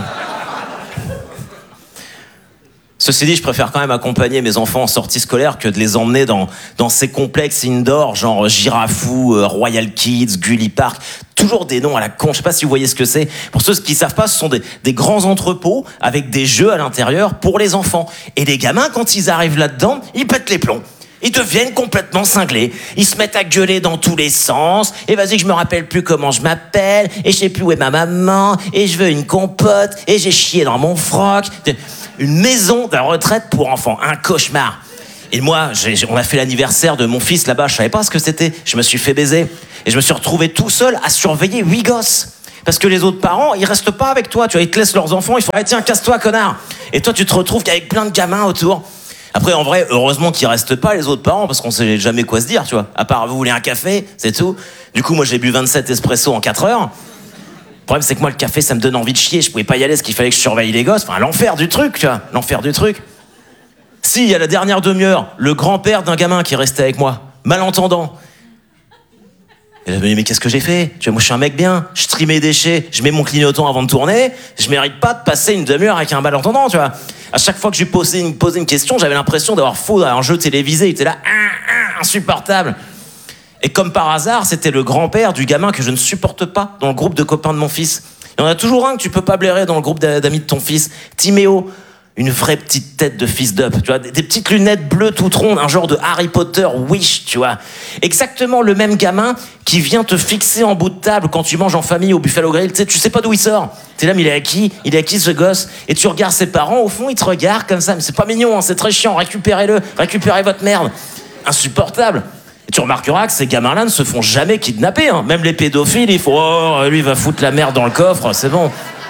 Ceci dit, je préfère quand même accompagner mes enfants en sortie scolaire que de les emmener dans ces complexes indoor, genre Girafou, Royal Kids, Gully Park. Toujours des noms à la con, je sais pas si vous voyez ce que c'est. Pour ceux qui savent pas, ce sont des grands entrepôts avec des jeux à l'intérieur pour les enfants. Et les gamins, quand ils arrivent là-dedans, ils pètent les plombs. Ils deviennent complètement cinglés. Ils se mettent à gueuler dans tous les sens. Et vas-y, je me rappelle plus comment je m'appelle. Et je sais plus où est ma maman. Et je veux une compote. Et j'ai chié dans mon froc. Une maison de retraite pour enfants. Un cauchemar. Et moi, on a fait l'anniversaire de mon fils là-bas. Je savais pas ce que c'était. Je me suis fait baiser. Et je me suis retrouvé tout seul à surveiller 8 gosses. Parce que les autres parents, ils restent pas avec toi. Tu vois, ils te laissent leurs enfants. Ils font, tiens, casse-toi, connard. Et toi, tu te retrouves qu'avec plein de gamins autour. Après, en vrai, heureusement qu'ils restent pas, les autres parents, parce qu'on sait jamais quoi se dire, tu vois. À part, vous voulez un café, c'est tout. Du coup, moi, j'ai bu 27 espresso en 4 heures. Le problème, c'est que moi, le café, ça me donne envie de chier. Je pouvais pas y aller parce qu'il fallait que je surveille les gosses. Enfin, l'enfer du truc, tu vois. L'enfer du truc. Si, il y a la dernière demi-heure, le grand-père d'un gamin qui est resté avec moi, malentendant. Et là, je me dis, mais qu'est-ce que j'ai fait? Tu vois, moi, je suis un mec bien. Je trie mes déchets, je mets mon clignotant avant de tourner. Je mérite pas de passer une demi-heure avec un malentendant, tu vois. À chaque fois que je lui posais une question, j'avais l'impression d'avoir faux dans un jeu télévisé. Il était là, insupportable. Et comme par hasard, c'était le grand-père du gamin que je ne supporte pas dans le groupe de copains de mon fils. Il y en a toujours un que tu peux pas blairer dans le groupe d'amis de ton fils. Timéo. Une vraie petite tête de fils d'up, tu vois, des petites lunettes bleues toutes rondes, un genre de Harry Potter Wish, tu vois. Exactement le même gamin qui vient te fixer en bout de table quand tu manges en famille au Buffalo Grill, tu sais pas d'où il sort. T'es là, mais il est à qui ce gosse? Et tu regardes ses parents, au fond, ils te regardent comme ça, mais c'est pas mignon, hein, c'est très chiant, récupérez votre merde. Insupportable. Et tu remarqueras que ces gamins-là ne se font jamais kidnapper, hein. Même les pédophiles, il faut, lui, il va foutre la merde dans le coffre, c'est bon.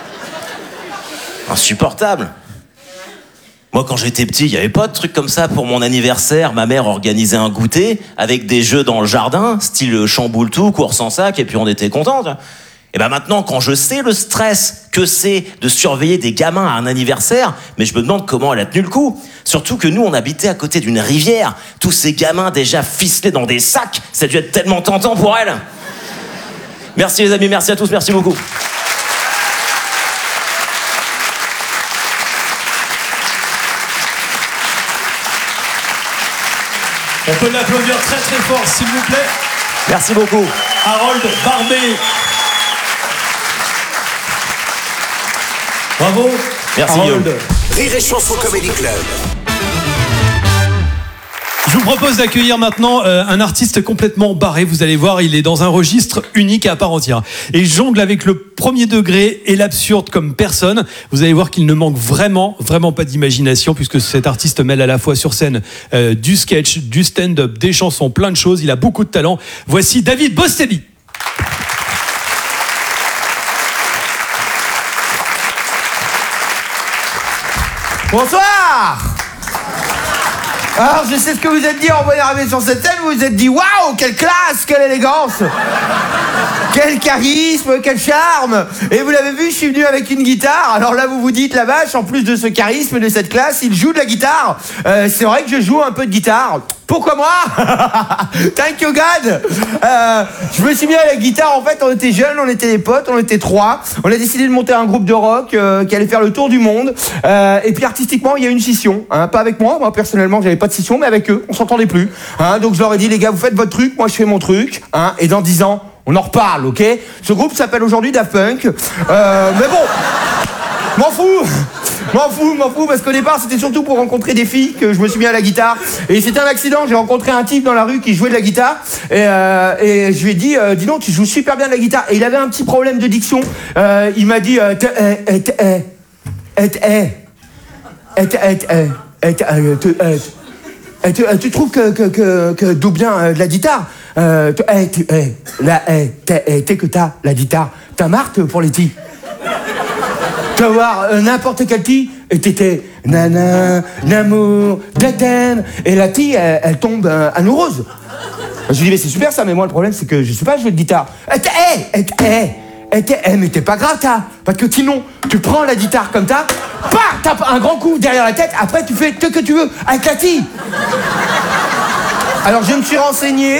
Insupportable. Moi, quand j'étais petit, il n'y avait pas de truc comme ça. Pour mon anniversaire, ma mère organisait un goûter avec des jeux dans le jardin, style chamboule tout, course en sac, et puis on était contents. Et ben maintenant, quand je sais le stress que c'est de surveiller des gamins à un anniversaire, mais je me demande comment elle a tenu le coup. Surtout que nous, on habitait à côté d'une rivière. Tous ces gamins déjà ficelés dans des sacs, ça a dû être tellement tentant pour elle. Merci les amis, merci à tous, merci beaucoup. On peut l'applaudir très très fort, s'il vous plaît. Merci beaucoup. Harold Barbet. Bravo. Merci Harold. Rire et Chanson Comedy Club. Je vous propose d'accueillir maintenant un artiste complètement barré. Vous allez voir, il est dans un registre unique à part entière. Et il jongle avec le premier degré et l'absurde comme personne. Vous allez voir qu'il ne manque vraiment pas d'imagination puisque cet artiste mêle à la fois sur scène du sketch, du stand-up, des chansons, plein de choses. Il a beaucoup de talent. Voici David Bostelli. Bonsoir. Alors, je sais ce que vous êtes dit en voyant arriver sur cette scène. Vous vous êtes dit, waouh, quelle classe, quelle élégance, quel charisme, quel charme. Et vous l'avez vu, je suis venu avec une guitare. Alors là, vous vous dites, la vache, en plus de ce charisme et de cette classe, il joue de la guitare. C'est vrai que je joue un peu de guitare. Pourquoi moi? Thank you God. Je me suis mis à la guitare. En fait, on était jeunes, on était des potes, on était 3. On a décidé de monter un groupe de rock qui allait faire le tour du monde. Et puis artistiquement, il y a une scission. Hein, pas avec moi. Moi, personnellement, j'avais pas de scission, mais avec eux, on s'entendait plus. Hein, donc je leur ai dit, les gars, vous faites votre truc, moi je fais mon truc. Hein, et dans 10 ans, on en reparle, ok? Ce groupe s'appelle aujourd'hui Daft Punk. Mais bon, m'en fous. M'en fous, parce qu'au départ, c'était surtout pour rencontrer des filles que je me suis mis à la guitare. Et c'était un accident, j'ai rencontré un type dans la rue qui jouait de la guitare. Et je lui ai dit, dis donc, tu joues super bien de la guitare. Et il avait un petit problème de diction. Il m'a dit, tu trouves que d'où bien de la guitare t'es que t'as la guitare, t'as marre pour les tis. Tu vas voir n'importe quel tis et t'étais nana, namour, datem, et la tis elle tombe amoureuse. Je lui dis mais c'est super ça, mais moi le problème c'est que je sais pas jouer de guitare. Mais t'es pas grave t'as, parce que sinon tu prends la guitare comme ça, tapes un grand coup derrière la tête, après tu fais ce que tu veux avec la tis. Alors je me suis renseigné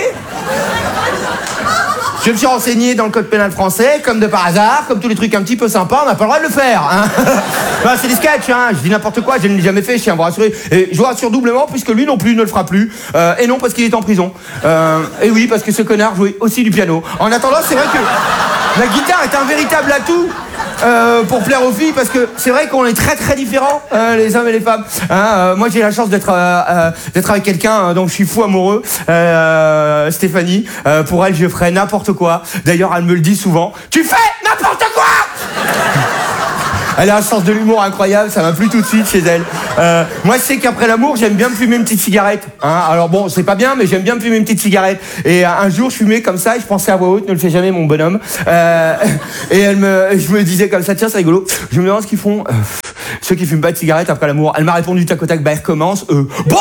dans le code pénal français, comme de par hasard, comme tous les trucs un petit peu sympas, on n'a pas le droit de le faire. Hein. Enfin, c'est des sketchs, hein. Je dis n'importe quoi, je ne l'ai jamais fait, je tiens à vous rassurer. Et je vous rassure doublement, puisque lui non plus ne le fera plus. Et non, parce qu'il est en prison. Et oui, parce que ce connard jouait aussi du piano. En attendant, c'est vrai que la guitare est un véritable atout pour plaire aux filles, parce que c'est vrai qu'on est très très différents, les hommes et les femmes. Moi j'ai la chance d'être avec quelqu'un dont je suis fou amoureux, Stéphanie. Pour elle je ferais n'importe quoi. D'ailleurs elle me le dit souvent. Tu fais n'importe quoi. Elle a un sens de l'humour incroyable, ça m'a plu tout de suite chez elle. Moi, je sais qu'après l'amour, j'aime bien me fumer une petite cigarette. Hein. Alors bon, c'est pas bien, mais j'aime bien me fumer une petite cigarette. Et un jour, je fumais comme ça, et je pensais à voix haute, ne le fais jamais, mon bonhomme. Et je me disais comme ça, tiens, c'est rigolo. Je me demande ce qu'ils font, ceux qui fument pas de cigarette après l'amour. Elle m'a répondu tac au tac, bah, elle recommence, Bon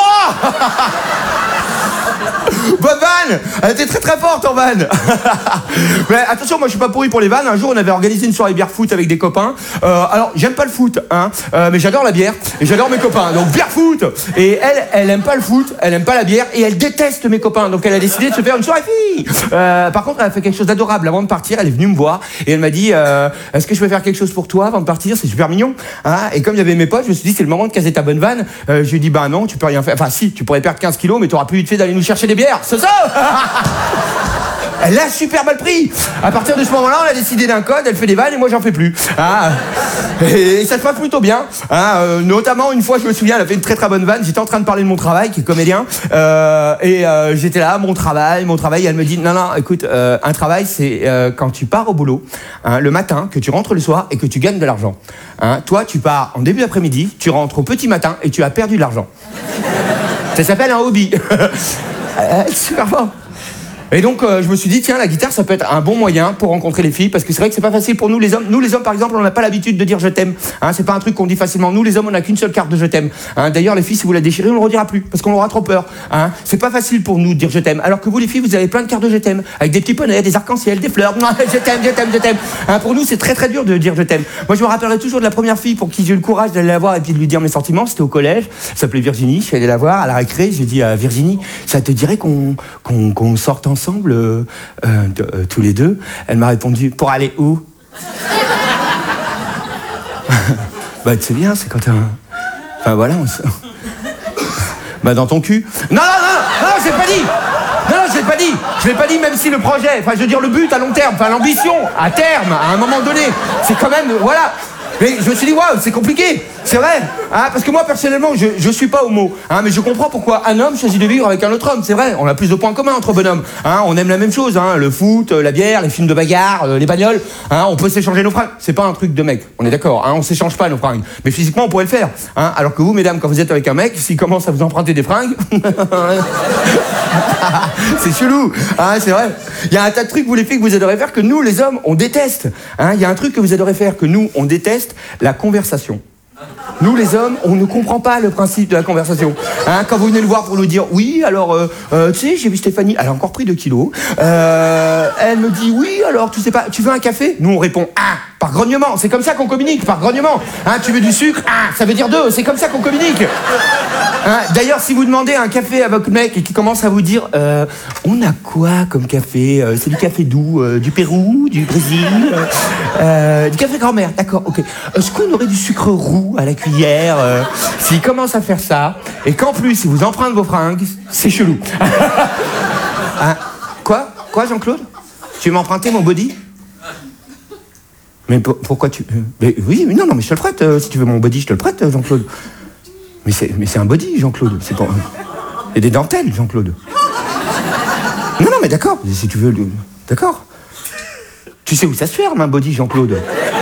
bonne vanne. Elle était très très forte en vanne. Mais attention, moi je suis pas pourri pour les vannes. Un jour on avait organisé une soirée bière foot avec des copains. Alors j'aime pas le foot, hein, mais j'adore la bière et j'adore mes copains. Donc bière foot. Et elle aime pas le foot, elle aime pas la bière et elle déteste mes copains. Donc elle a décidé de se faire une soirée fille. Par contre elle a fait quelque chose d'adorable. Avant de partir, elle est venue me voir et elle m'a dit est-ce que je peux faire quelque chose pour toi avant de partir? C'est super mignon. Hein, et comme il y avait mes potes, je me suis dit c'est le moment de caser ta bonne vanne. Je lui ai dit bah non, tu peux rien faire. Enfin si, tu pourrais perdre 15 kilos, mais t'auras plus vite fait d'aller nous chercher des bières. C'est ça. Elle l'a super mal pris. À partir de ce moment-là, on a décidé d'un code, elle fait des vannes et moi j'en fais plus. Ah. Et ça se passe plutôt bien. Ah, notamment une fois, je me souviens, elle a fait une très très bonne vanne. J'étais en train de parler de mon travail, qui est comédien, et j'étais là, mon travail. Et elle me dit non, écoute, un travail, c'est quand tu pars au boulot, hein, le matin, que tu rentres le soir et que tu gagnes de l'argent. Hein, toi, tu pars en début d'après-midi, tu rentres au petit matin et tu as perdu de l'argent. Ça s'appelle un hobby. Super fort. Et donc je me suis dit tiens, la guitare ça peut être un bon moyen pour rencontrer les filles, parce que c'est vrai que c'est pas facile pour nous les hommes. Nous les hommes par exemple, on n'a pas l'habitude de dire je t'aime, hein, c'est pas un truc qu'on dit facilement. Nous les hommes, on n'a qu'une seule carte de je t'aime, hein. D'ailleurs les filles, si vous la déchirez, on le redira plus parce qu'on aura trop peur, hein. C'est pas facile pour nous de dire je t'aime, alors que vous les filles, vous avez plein de cartes de je t'aime avec des petits poneys, des arcs-en-ciel, des fleurs. Je t'aime, hein, pour nous c'est très très dur de dire je t'aime. Moi je me rappellerai toujours de la première fille pour qui j'ai eu le courage d'aller la voir et puis de lui dire mes sentiments. C'était au collège, elle s'appelait Virginie. Je suis allé la voir à la récré, j'ai dit Virginie, ça te dirait qu'on sorte ensemble tous les deux? Elle m'a répondu pour aller où? Bah tu sais bien, c'est quand t'as un... Enfin voilà, bah dans ton cul. Non, je l'ai pas dit. Non, je l'ai pas dit, même si le projet, enfin je veux dire le but à long terme, enfin l'ambition à terme, à un moment donné, c'est quand même, voilà. Mais je me suis dit waouh, c'est compliqué, c'est vrai, hein, parce que moi personnellement je suis pas homo, hein, mais je comprends pourquoi un homme choisit de vivre avec un autre homme, c'est vrai, on a plus de points communs entre bonhommes, hein, on aime la même chose, hein, le foot, la bière, les films de bagarre, les bagnoles, hein, on peut s'échanger nos fringues, c'est pas un truc de mec, on est d'accord, hein, on s'échange pas nos fringues, mais physiquement on pourrait le faire, hein, alors que vous mesdames, quand vous êtes avec un mec, s'il commence à vous emprunter des fringues, c'est chelou, hein, c'est vrai, il y a un tas de trucs vous les filles que vous adorez faire que nous les hommes on déteste, hein, il y a un truc que vous adorez faire que nous on déteste, la conversation. Nous les hommes, on ne comprend pas le principe de la conversation. Hein, quand vous venez nous voir pour nous dire oui, alors tu sais, j'ai vu Stéphanie, elle a encore pris 2 kilos. Elle me dit oui, alors tu sais pas, tu veux un café? Nous on répond par grognement. C'est comme ça qu'on communique, par grognement. Hein, tu veux du sucre? Ça veut dire 2. C'est comme ça qu'on communique. Hein, d'ailleurs, si vous demandez un café à votre mec et qu'il commence à vous dire on a quoi comme café? C'est du café d'où? Du Pérou, du Brésil, du café grand-mère. D'accord, ok. Est-ce qu'on aurait du sucre roux à la cuillère? S'il commence à faire ça et qu'en plus il vous emprunte vos fringues, c'est chelou. Hein, quoi, Jean-Claude? Tu veux m'emprunter mon body? Mais pourquoi tu... mais oui, mais non, mais je te le prête. Si tu veux mon body, je te le prête, Jean-Claude. Mais c'est un body, Jean-Claude. C'est pas... Il y a des dentelles, Jean-Claude. Non, mais d'accord. Si tu veux... D'accord. Tu sais où ça se ferme, un body, Jean-Claude?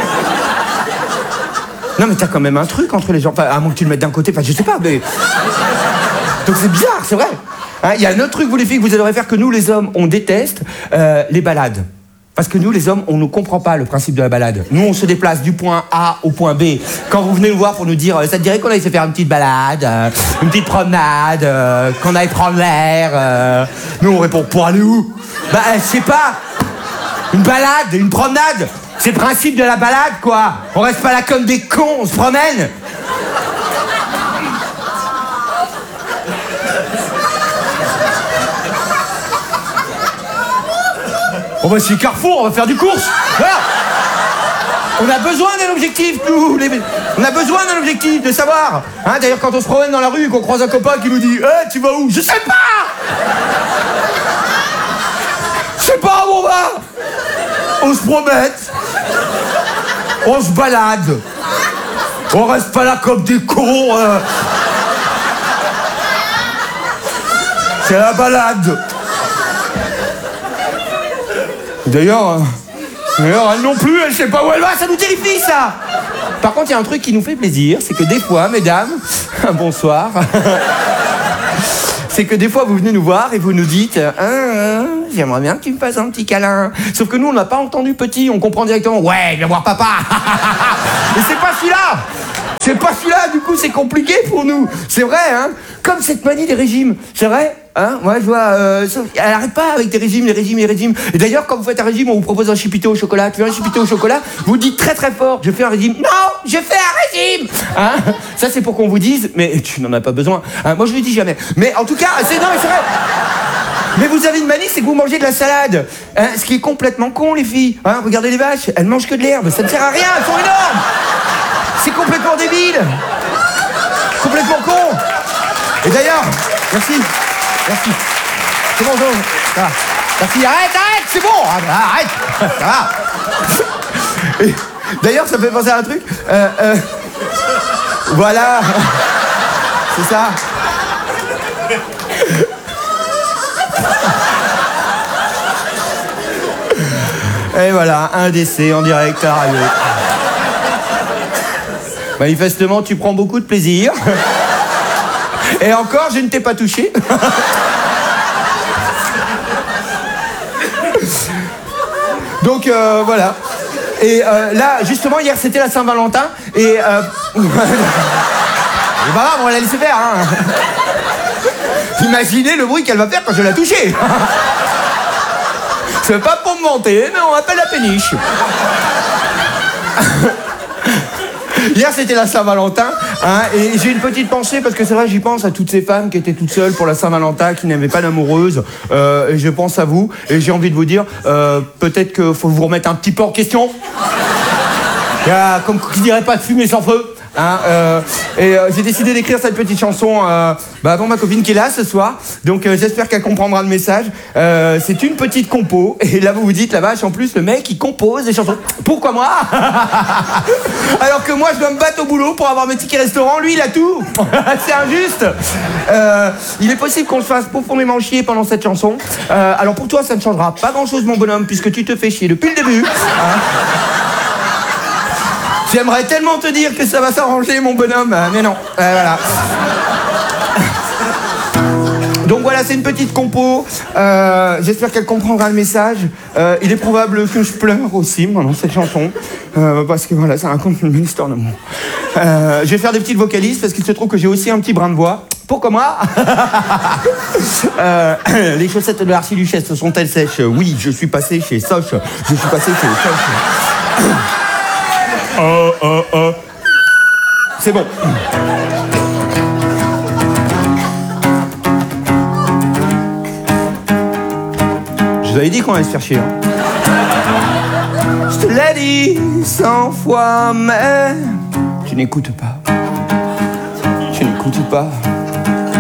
Non, mais t'as quand même un truc entre les gens. Enfin, à moins que tu le mettes d'un côté, enfin, je sais pas, mais... Donc c'est bizarre, c'est vrai. Il y a un autre truc, vous les filles, que vous devriez faire que nous, les hommes, on déteste, les balades. Parce que nous, les hommes, on ne comprend pas le principe de la balade. Nous, on se déplace du point A au point B. Quand vous venez nous voir pour nous dire, ça te dirait qu'on aille se faire une petite balade, une petite promenade, qu'on aille prendre l'air, nous, on répond, pour aller où? Bah, je sais pas. Une balade, une promenade. C'est le principe de la balade, quoi. On reste pas là comme des cons, on se promène. On va chez Carrefour, on va faire du course. Voilà. On a besoin d'un objectif, nous. On a besoin d'un objectif, de savoir. D'ailleurs, quand on se promène dans la rue et qu'on croise un copain qui nous dit « tu vas où ?» Je sais pas. Je sais pas où on va. On se promène. On se balade. On reste pas là comme des cons. C'est la balade. D'ailleurs, elle non plus, elle sait pas où elle va, ça nous terrifie, ça. Par contre, il y a un truc qui nous fait plaisir, c'est que des fois, mesdames, bonsoir, c'est que des fois, vous venez nous voir et vous nous dites « j'aimerais bien que tu me fasses un petit câlin ». Sauf que nous, on n'a pas entendu petit, on comprend directement « ouais, viens voir papa ». Mais c'est pas celui-là. C'est pas celui-là, du coup, c'est compliqué pour nous. C'est vrai, hein. Comme cette manie des régimes, c'est vrai. Moi, je vois... elle arrête pas avec tes régimes, les régimes. Et d'ailleurs, quand vous faites un régime, on vous propose un chipito au chocolat. Tu veux un chipito au chocolat? Vous dites très très fort, je fais un régime. Non, je fais un régime. Ça, c'est pour qu'on vous dise, mais tu n'en as pas besoin. Moi, je le dis jamais. Mais en tout cas, non, mais c'est vrai. Mais vous avez une manie, c'est que vous mangez de la salade. Ce qui est complètement con, les filles. Regardez les vaches, elles mangent que de l'herbe. Ça ne sert à rien, elles sont énormes. C'est complètement débile. Complètement con. Et d'ailleurs, merci. C'est bon, ça va. Merci, arrête, c'est bon. Arrête, ça va. Et d'ailleurs, ça me fait penser à un truc. Voilà. C'est ça. Et voilà, un décès en direct à la radio. Manifestement, tu prends beaucoup de plaisir. Et encore, je ne t'ai pas touché. Donc, voilà. Et là, justement, hier, c'était la Saint-Valentin. Et... c'est pas grave, on va la laisser faire. Imaginez le bruit qu'elle va faire quand je vais la toucher. C'est pas pour me vanter, mais on m'appelle la péniche. Hier, c'était la Saint-Valentin, et j'ai une petite pensée, parce que c'est vrai, j'y pense à toutes ces femmes qui étaient toutes seules pour la Saint-Valentin, qui n'avaient pas d'amoureuse, et je pense à vous, et j'ai envie de vous dire, peut-être qu'il faut vous remettre un petit peu en question. Comme qui dirait pas de fumée sans feu. J'ai décidé d'écrire cette petite chanson pour ma copine qui est là ce soir. Donc j'espère qu'elle comprendra le message. C'est une petite compo. Et là vous vous dites, la vache, en plus le mec il compose des chansons. Pourquoi moi? Alors que moi je dois me battre au boulot pour avoir mes tickets restaurants. Lui il a tout. C'est injuste. Il est possible qu'on se fasse profondément chier pendant cette chanson. Alors pour toi ça ne changera pas grand chose mon bonhomme, puisque tu te fais chier depuis le début. J'aimerais tellement te dire que ça va s'arranger, mon bonhomme, mais non. Voilà. Donc voilà, c'est une petite compo. J'espère qu'elle comprendra le message. Il est probable que je pleure aussi pendant cette chanson, parce que voilà, ça raconte une histoire d'amour. Je vais faire des petites vocalises parce qu'il se trouve que j'ai aussi un petit brin de voix. Pourquoi moi? Les chaussettes de l'archiduchesse sont-elles sèches? Oui, je suis passé chez Soch. Je suis passé chez Soch. C'est bon. Je vous avais dit qu'on allait se faire chier. Je te l'ai dit 100 fois, mais tu n'écoutes pas. Tu n'écoutes pas.